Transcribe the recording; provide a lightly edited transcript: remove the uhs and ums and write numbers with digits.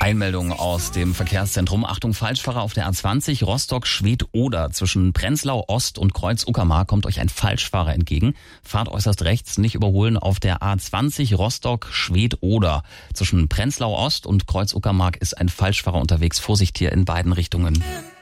Einmeldung aus dem Verkehrszentrum. Achtung, Falschfahrer auf der A20 Rostock-Schwedt-Oder. Zwischen Prenzlau Ost und Kreuz-Uckermark kommt euch ein Falschfahrer entgegen. Fahrt äußerst rechts, nicht überholen auf der A20 Rostock-Schwedt-Oder. Zwischen Prenzlau Ost und Kreuz-Uckermark ist ein Falschfahrer unterwegs. Vorsicht hier in beiden Richtungen.